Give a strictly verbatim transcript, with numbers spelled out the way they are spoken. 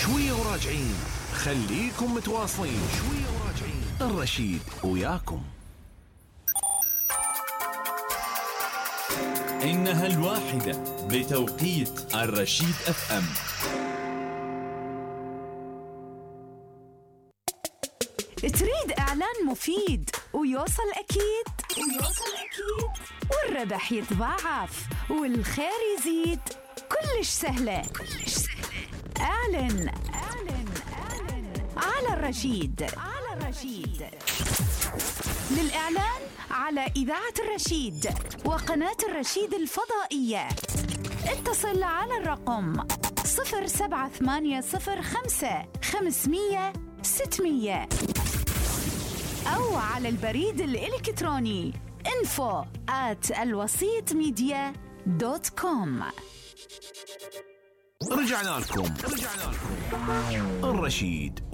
شوية وراجعين، خليكم متواصلين. شوية وراجعين، الرشيد وياكم. إنها الواحدة بتوقيت الرشيد أف أم. تريد إعلان مفيد ويوصل أكيد ويوصل أكيد والربح يتضاعف والخير يزيد؟ كلش سهلة كلش سهلة. اعلن اعلن اعلن على الرشيد على الرشيد. للإعلان على إذاعة الرشيد وقناة الرشيد الفضائية اتصل على الرقم صفر سبعة ثمانية صفر خمسة خمسمية ستمية أو على البريد الإلكتروني info at الوسيط ميديا دوت كوم. رجعنا لكم رجعنا لكم الرشيد